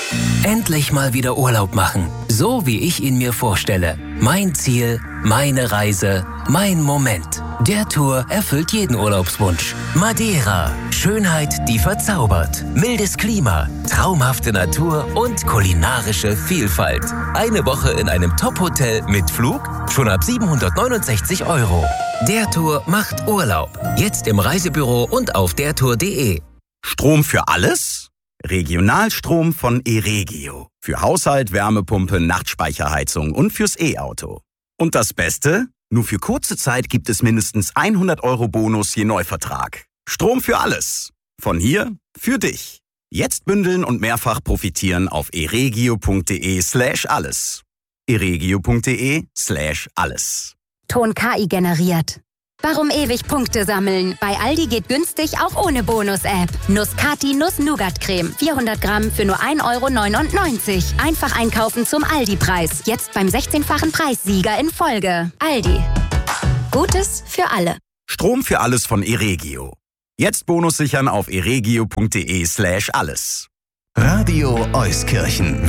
Endlich mal wieder Urlaub machen, so wie ich ihn mir vorstelle. Mein Ziel, meine Reise, mein Moment. Der Tour erfüllt jeden Urlaubswunsch. Madeira, Schönheit, die verzaubert. Mildes Klima, traumhafte Natur und kulinarische Vielfalt. Eine Woche in einem Top-Hotel mit Flug schon ab 769 €. Der Tour macht Urlaub. Jetzt im Reisebüro und auf dertour.de. Strom für alles? Regionalstrom von Eregio. Für Haushalt, Wärmepumpe, Nachtspeicherheizung und fürs E-Auto. Und das Beste? Nur für kurze Zeit gibt es mindestens 100 € Bonus je Neuvertrag. Strom für alles. Von hier für dich. Jetzt bündeln und mehrfach profitieren auf eregio.de/alles. eregio.de/alles. Ton KI generiert. Warum ewig Punkte sammeln? Bei Aldi geht günstig auch ohne Bonus-App. Nuss-Cati Nuss-Nougat-Creme. 400 Gramm für nur 1,99 €. Einfach einkaufen zum Aldi-Preis. Jetzt beim 16-fachen Preissieger in Folge. Aldi. Gutes für alle. Strom für alles von Eregio. Jetzt Bonus sichern auf eregio.de/alles. Radio Euskirchen.